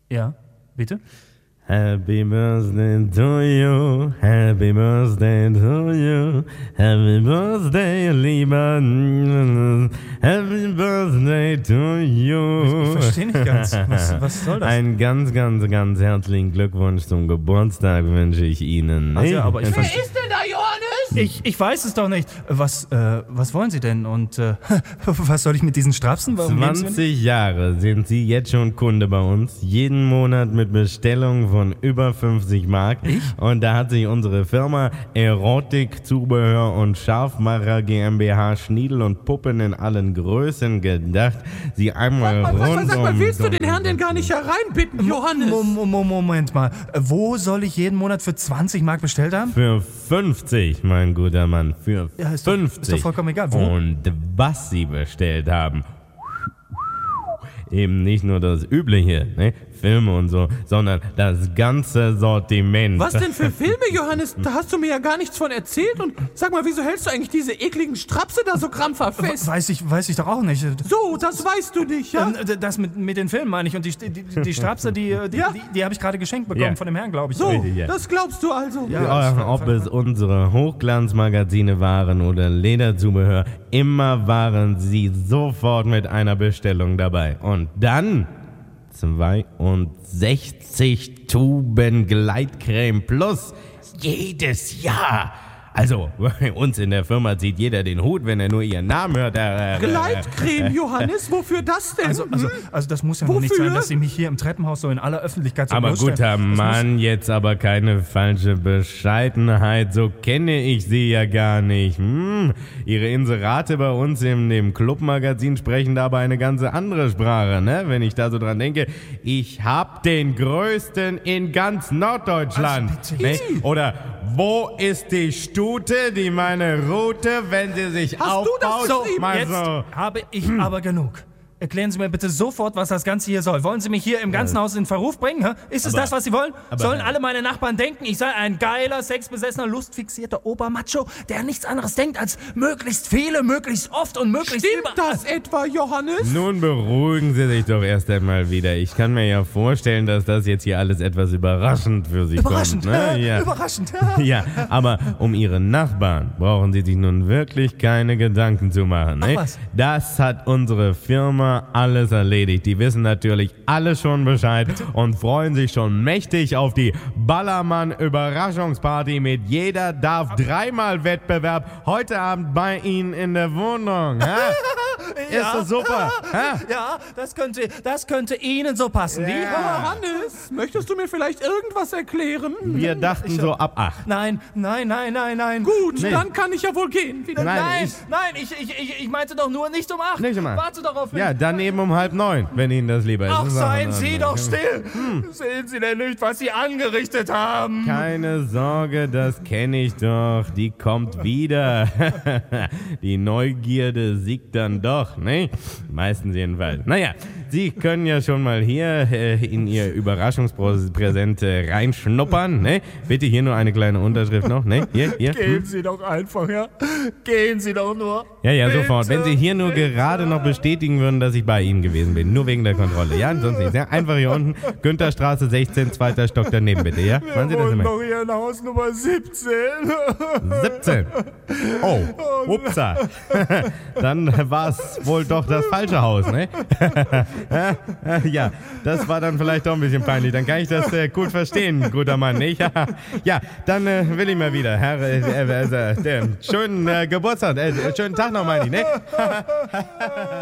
Ja, bitte? Happy birthday to you, happy birthday to you, happy birthday, lieber, happy birthday to you. Ich verstehe nicht ganz. Was soll das? Einen ganz, ganz, ganz herzlichen Glückwunsch zum Geburtstag wünsche ich Ihnen. Also, aber Wer ist denn da, Johannes? Ich weiß es doch nicht. Was wollen Sie denn? Und was soll ich mit diesen Strapsen? Warum nehmen Sie mir- 20 Jahre sind Sie jetzt schon Kunde bei uns. Jeden Monat mit Bestellung von über 50 Mark. Und da hat sich unsere Firma Erotik, Zubehör und Scharfmacher GmbH Schniedel und Puppen in allen Größen gedacht, Sie einmal Sag mal, willst du den um- Herrn denn gar nicht hereinbitten, Johannes? Moment mal. Wo soll ich jeden Monat für 20 Mark bestellt haben? Für 50, mein guter Mann, für Ja, ist 50. doch vollkommen egal. Wo? Und was Sie bestellt haben, eben nicht nur das Übliche, ne? Filme und so, sondern das ganze Sortiment. Was denn für Filme, Johannes? Da hast du mir ja gar nichts von erzählt. Und sag mal, wieso hältst du eigentlich diese ekligen Strapse da so krampfhaft fest? Weiß ich doch auch nicht. So, das weißt du nicht, ja? Das mit den Filmen meine ich. Und die Strapse, die habe ich gerade geschenkt bekommen Ja. von dem Herrn, glaube ich. So, Ja. das glaubst du also. Ob es unsere Hochglanzmagazine waren oder Lederzubehör, immer waren sie sofort mit einer Bestellung dabei. Und dann 62 Tuben Gleitcreme plus jedes Jahr. Also, bei uns in der Firma zieht jeder den Hut, wenn er nur ihren Namen hört. Gleitcreme, Johannes, wofür das denn? Also das muss ja noch nicht Wofür? sein, dass Sie mich hier im Treppenhaus so in aller Öffentlichkeit so Aber bloßstellen. guter Das muss- Mann, jetzt aber keine falsche Bescheidenheit. So kenne ich Sie ja gar nicht. Ihre Inserate bei uns in dem Clubmagazin sprechen da aber eine ganz andere Sprache, ne? Wenn ich da so dran denke, ich hab den größten in ganz Norddeutschland. Also Ne? Oder wo ist die Stute, die meine Route, wenn sie sich Hast du das aufbaut, geschrieben? mal Jetzt so. habe ich aber genug. Erklären Sie mir bitte sofort, was das Ganze hier soll. Wollen Sie mich hier im ganzen Haus in Verruf bringen? Hä? Ist es Aber- das, was Sie wollen? aber- Sollen alle meine Nachbarn denken, ich sei ein geiler, sexbesessener, lustfixierter Obermacho, der an nichts anderes denkt, als möglichst viele, möglichst oft und möglichst Stimmt überall. das etwa, Johannes? Nun beruhigen Sie sich doch erst einmal wieder. Ich kann mir ja vorstellen, dass das jetzt hier alles etwas überraschend für Sie Überraschend, kommt. Ne? Ja. überraschend. Ja, aber um Ihre Nachbarn brauchen Sie sich nun wirklich keine Gedanken zu machen. Ne? Ach was. Das hat unsere Firma alles erledigt. Die wissen natürlich alle schon Bescheid und freuen sich schon mächtig auf die Ballermann-Überraschungsparty mit Jeder darf dreimal Wettbewerb heute Abend bei Ihnen in der Wohnung. Hä? Ist das super? Hä? Ja, das könnte Ihnen so passen. Wie? Johannes, möchtest du mir vielleicht irgendwas erklären? Wir dachten so ab 8. Nein. Gut, dann kann ich ja wohl gehen. Wieder. Nein, ich meinte doch nur nicht um 8. Nicht um 8. Warte doch auf mich. Ja, dann eben um 8:30, wenn Ihnen das lieber ist. Ach, Das ist auch seien in Sie Ordnung. doch still. Sehen Sie denn nicht, was Sie angerichtet haben? Keine Sorge, das kenne ich doch. Die kommt wieder. Die Neugierde siegt dann doch, ne? Meistens jedenfalls. Naja, Sie können ja schon mal hier in Ihr Überraschungspräsent reinschnuppern, ne? Bitte hier nur eine kleine Unterschrift noch, ne? Hier. Gehen Sie doch einfach, ja? Gehen Sie doch nur. Ja, sofort. Wenn Sie hier nur gerade noch bestätigen würden, dass ich bei Ihnen gewesen bin. Nur wegen der Kontrolle, ja? Sonst nichts, ja? Einfach hier unten, Güntherstraße 16, zweiter Stock daneben, bitte, ja? Machen Sie das immer. doch hier in Haus Nummer 17. 17. Oh, upsa. Dann war es wohl doch das falsche Haus, ne? Ja, das war dann vielleicht doch ein bisschen peinlich. Dann kann ich das gut verstehen, guter Mann, nicht? Ja, dann will ich mal wieder. Herr, schönen Geburtstag, schönen Tag noch, meine ich, ne?